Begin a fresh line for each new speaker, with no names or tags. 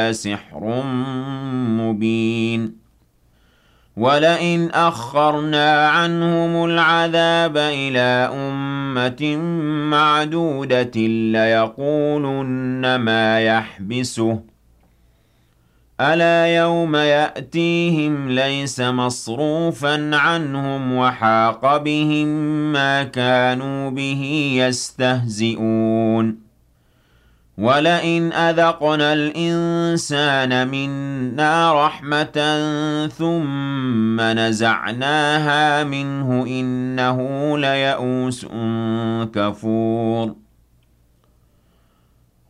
سحر مبين ولئن أخرنا عنهم العذاب إلى أمة معدودة ليقولن ما يحبسه ألا يوم يأتيهم ليس مصروفا عنهم وحاق بهم ما كانوا به يستهزئون ولئن أذقنا الإنسان منا رحمة ثم نزعناها منه إنه ليئوس كفور